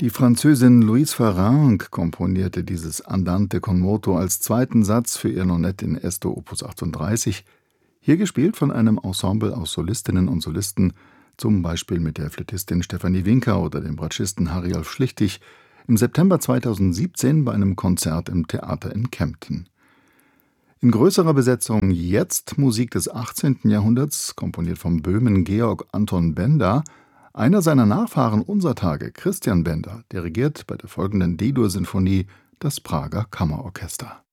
Die Französin Louise Farrenc komponierte dieses Andante con moto als zweiten Satz für ihr Nonet in Esto Opus 38, hier gespielt von einem Ensemble aus Solistinnen und Solisten, zum Beispiel mit der Flötistin Stefanie Winker oder dem Bratschisten Harry-Olf Schlichtig, im September 2017 bei einem Konzert im Theater in Kempten. In größerer Besetzung jetzt Musik des 18. Jahrhunderts, komponiert vom Böhmen Georg Anton Benda. Einer seiner Nachfahren unser Tage, Christian Benda, dirigiert bei der folgenden D-Dur-Sinfonie das Prager Kammerorchester.